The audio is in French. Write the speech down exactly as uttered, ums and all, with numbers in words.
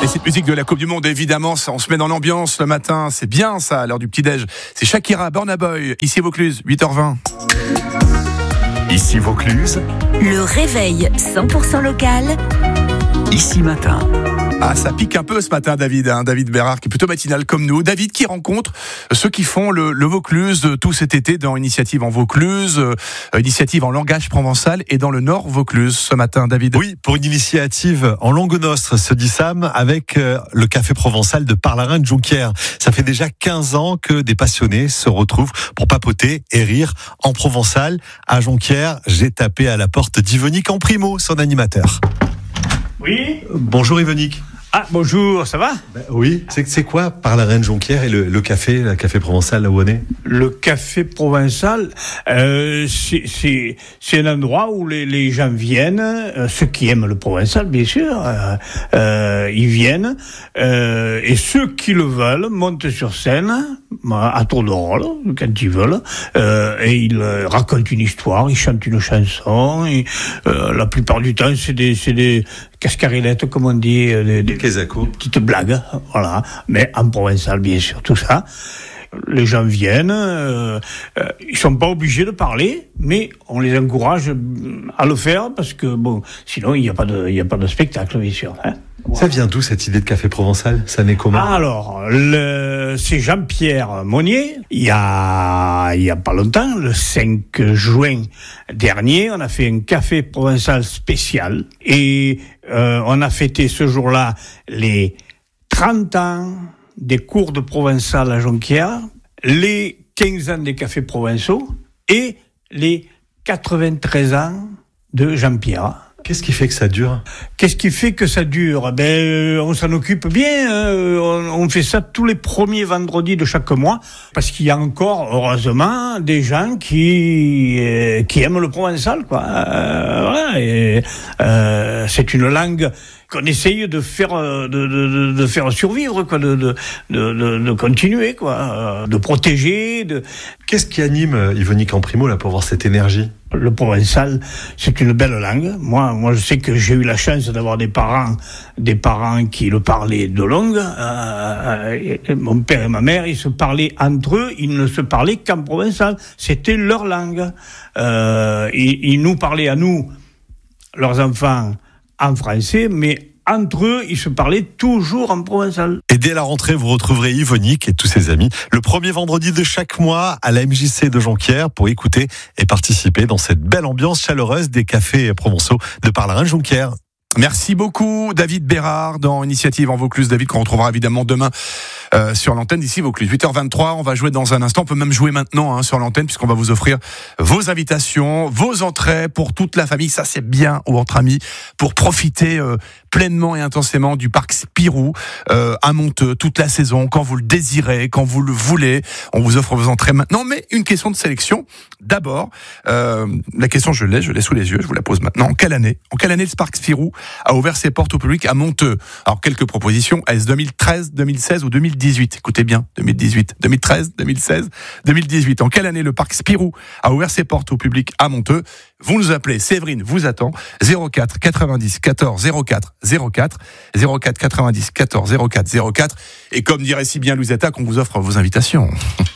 Et cette musique de la Coupe du Monde, évidemment, ça, on se met dans l'ambiance le matin. C'est bien ça, à l'heure du petit-déj. C'est Shakira, Burna Boy, ici Vaucluse, huit heures vingt. Ici Vaucluse. Le réveil cent pour cent local. Ici Matin. Ah, ça pique un peu ce matin, David, hein, David Bérard, qui est plutôt matinal comme nous. David qui rencontre ceux qui font le, le Vaucluse tout cet été dans Initiative en Vaucluse, euh, Initiative en langage provençal et dans le Nord Vaucluse ce matin, David. Oui, pour une initiative en langue nostre, se dit Sam, avec euh, le café provençal de Parlarin de Jonquière. Ça fait déjà quinze ans que des passionnés se retrouvent pour papoter et rire en provençal. À Jonquière, j'ai tapé à la porte d'Yvonique Amprimo, son animateur. Oui. Bonjour Yvonique. Ah, bonjour, ça va? Ben, oui, c'est, c'est quoi Parlarin de Jonquière et le, le café, le café provençal là où on est? Le café provençal, euh, c'est, c'est, c'est un endroit où les, les gens viennent, euh, ceux qui aiment le provençal, bien sûr, euh, euh, ils viennent, euh, et ceux qui le veulent montent sur scène, à tour de rôle, quand ils veulent, euh, et ils euh, racontent une histoire, ils chantent une chanson, et, euh, la plupart du temps, c'est des, c'est des cascarinettes, comme on dit, euh, des, des, des petites blagues, voilà, mais en provençal, bien sûr, tout ça. Les gens viennent, euh, euh, ils sont pas obligés de parler, mais on les encourage à le faire parce que bon, sinon il n'y a pas de, il y a pas de spectacle, bien sûr. Hein. Voilà. Ça vient d'où cette idée de café provençal? Ça naît comment? Alors, le, c'est Jean-Pierre Monnier. Il y a, il y a pas longtemps, le cinq juin dernier, on a fait un café provençal spécial et euh, on a fêté ce jour-là les trente ans des cours de provençal à Jonquière, les quinze ans des cafés provençaux et les quatre-vingt-treize ans de Jean-Pierre. Qu'est-ce qui fait que ça dure? Qu'est-ce qui fait que ça dure? Ben, euh, on s'en occupe bien. Hein. On, on fait ça tous les premiers vendredis de chaque mois, parce qu'il y a encore, heureusement, des gens qui euh, qui aiment le provençal, quoi. Euh, voilà, et, euh, c'est une langue qu'on essaye de faire de, de, de faire survivre, quoi, de, de, de, de continuer, quoi, de protéger. De... Qu'est-ce qui anime Yvonique Amprimo là pour avoir cette énergie? Le provençal, c'est une belle langue. Moi, moi, je sais que j'ai eu la chance d'avoir des parents, des parents qui le parlaient de langue. Euh, mon père et ma mère, ils se parlaient entre eux, ils ne se parlaient qu'en provençal. C'était leur langue. Euh, ils, ils nous parlaient à nous, leurs enfants, en français, mais entre eux, ils se parlaient toujours en provençal. Et dès la rentrée, vous retrouverez Yvonique et tous ses amis le premier vendredi de chaque mois à la M J C de Jonquière pour écouter et participer dans cette belle ambiance chaleureuse des cafés provençaux de Parlarin de Jonquière. Merci beaucoup, David Bérard, dans Initiative en Vaucluse. David, qu'on retrouvera évidemment demain euh, sur l'antenne d'ici Vaucluse. huit heures vingt-trois, on va jouer dans un instant. On peut même jouer maintenant hein, sur l'antenne, puisqu'on va vous offrir vos invitations, vos entrées pour toute la famille. Ça, c'est bien, ou entre amis, pour profiter euh, pleinement et intensément du parc Spirou euh, à Monteux toute la saison, quand vous le désirez, quand vous le voulez. On vous offre vos entrées maintenant. Mais une question de sélection. D'abord, euh, la question, je l'ai, je l'ai sous les yeux, je vous la pose maintenant. En quelle année, en quelle année le parc Spirou a ouvert ses portes au public à Monteux? Alors, quelques propositions. Est-ce deux mille treize, deux mille seize ou deux mille dix-huit? Écoutez bien, deux mille dix-huit, deux mille treize, deux mille seize, deux mille dix-huit. En quelle année le parc Spirou a ouvert ses portes au public à Monteux? Vous nous appelez, Séverine vous attend, zéro quatre quatre-vingt-dix quatorze zéro quatre zéro quatre, zéro quatre quatre-vingt-dix quatorze zéro quatre zéro quatre. Et comme dirait si bien Louisetta, qu'on vous offre vos invitations.